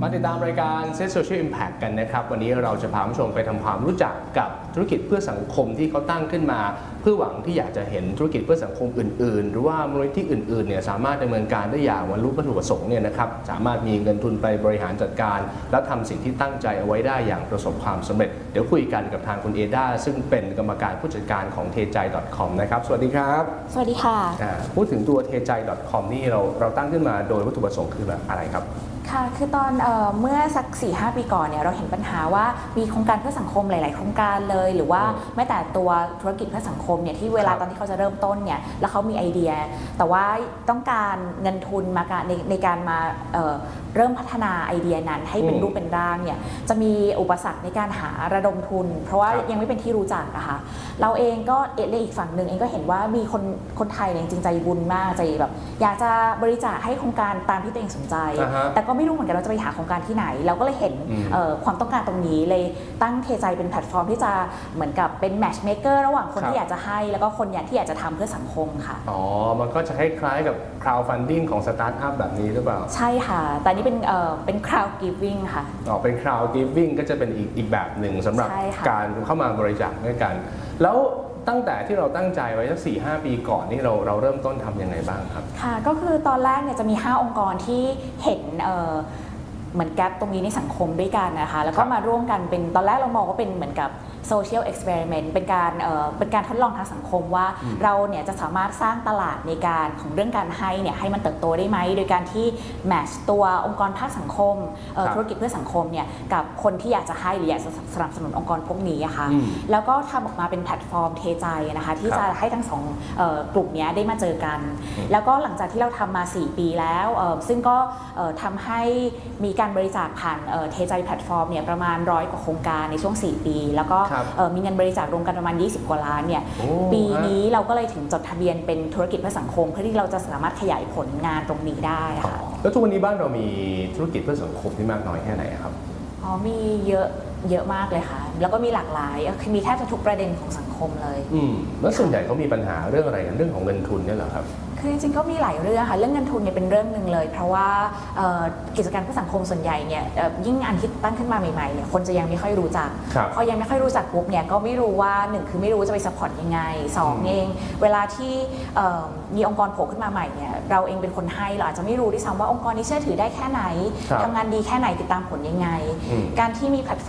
มาติดตามรายการ Set Social Impact กันนะครับวันนี้เราจะพาผู้ชมไปทำความรู้จักกับธุรกิจเพื่อสังคมที่เขาตั้งขึ้นมาเพื่อหวังที่อยากจะเห็นธุรกิจเพื่อสังคมอื่นๆหรือว่ามูลนิธิอื่นๆเนี่ยสามารถดำเนินการได้อย่างบรรลุวัตถุประสงค์เนี่ยนะครับสามารถมีเงินทุนไปบริหารจัดการและทำสิ่งที่ตั้งใจเอาไว้ได้อย่างประสบความสำเร็จเดี๋ยวคุยกันกับทางคุณเอด้าซึ่งเป็นกรรมการผู้จัดการของ tejai.com นะครับสวัสดีครับสวัสดีค่ะพูดถึงตัว tejai.com นี่เราตั้งขึ้นมาโดยวัตถุประสงค์คือแบบอะไรครับค่ะคือตอนเมื่อสัก 4-5 ปีก่อนเนี่ยเราเห็นปัญหาว่ามีโครงการเพื่อสังคมหลายๆโครงการเลยหรือว่าแม้แต่ตัวธุรกิจเพื่อสังคมเนี่ยที่เวลาตอนที่เขาจะเริ่มต้นเนี่ยแล้วเขามีไอเดียแต่ว่าต้องการเงินทุนมาในการมาเริ่มพัฒนาไอเดียนั้นให้เป็นรูปเป็นร่างเนี่ยจะมีอุปสรรคในการหาระดมทุนเพราะว่ายังไม่เป็นที่รู้จักนะคะเราเองก็ในอีกฝั่งหนึ่งเองก็เห็นว่ามีคนไทยเนี่ยจริงใจบุญมากใจแบบอยากจะบริจาคให้โครงการตามที่ตัวเองสนใจแต่ก็ไม่รู้เหมือนกันเราจะไปหาโครงการที่ไหนเราก็เลยเห็นความต้องการตรงนี้เลยตั้งเทใจเป็นแพลตฟอร์มที่จะเหมือนกับเป็นแมทช์เมคเกอร์ระหว่างคนที่อยากจะให้แล้วก็คนที่อยากจะทำเพื่อสังคมค่ะอ๋อมันก็จะคล้ายๆกับ crowdfunding ของสตาร์ทอัพแบบนี้หรือเปล่าใช่ค่ะแต่นี่เป็น crowd giving ค่ะอ๋อเป็น crowd giving ก็จะเป็นอีกแบบหนึ่งสำหรับการเข้ามาบริจาคด้วยกันแล้วตั้งแต่ที่เราตั้งใจไว้สัก 4-5 ปีก่อนนี่เราเริ่มต้นทำยังไงบ้างครับค่ะก็คือตอนแรกเนี่ยจะมี5องค์กรที่เห็นเหมือนแกลบตรงนี้ในสังคมด้วยกันนะคะแล้วก็มาร่วมกันเป็นตอนแรกเรามองว่าเป็นเหมือนกับโซเชียลเอ็กซ์เพร์เมนต์เป็นการทดลองทางสังคมว่าเราเนี่ยจะสามารถสร้างตลาดในการของเรื่องการให้เนี่ยให้มันเติบโตได้ไหมโดยการที่แมทช์ตัวองค์กรภาคสังคมธุรกิจเพื่อสังคมเนี่ยกับคนที่อยากจะให้หรืออยากจะสนับสนุนองค์กรพวกนี้อะค่ะแล้วก็ทำออกมาเป็นแพลตฟอร์มเทใจนะคะที่จะให้ทั้งสองกลุ่มนี้ได้มาเจอกันแล้วก็หลังจากที่เราทำมา4 ปีแล้วซึ่งก็ทำให้มีการบริจาคผ่านเทใจแพลตฟอร์มเนี่ยประมาณ100 กว่าโครงการในช่วง4 ปีแล้วก็มีเงินบริจาครวมกันประมาณ20 กว่าล้านเนี่ยปีนี้เราก็เลยถึงจดทะเบียนเป็นธุรกิจเพื่อสังคมเพื่อที่เราจะสามารถขยายผลงานตรงนี้ได้ค่ะแล้วทุกวันนี้บ้านเรามีธุรกิจเพื่อสังคมที่มากน้อยแค่ไหนครับมีเยอะมากเลยค่ะแล้วก็มีหลากหลายมีแทบจะทุกประเด็นของสังคมเลยแล้วส่วนใหญ่เขามีปัญหาเรื่องอะไรกันเรื่องของเงินทุนเนี่ยเหรอครับคือจริงๆก็มีหลายเรื่องค่ะเรื่องเงินทุนเนี่ยเป็นเรื่องหนึ่งเลยเพราะว่ากิจการเพื่อสังคมส่วนใหญ่เนี่ยยิ่งอันที่ตั้งขึ้นมาใหม่ๆเนี่ยคนจะยังไม่ค่อยรู้จักพอยังไม่ค่อยรู้จักปุ๊บเนี่ยก็ไม่รู้ว่า1คือไม่รู้จะไปซัพพอร์ตยังไง2เองเวลาที่มีองค์กรโผล่ขึ้นมาใหม่เนี่ยเราเองเป็นคนให้เราอาจจะไม่รู้ด้วยซ้ำว่าองค์กรนี้เชื่อถือได้แค่ไหนทำงานดีแค่ไหนติดตามผลยังไงการที่มีแพลตฟ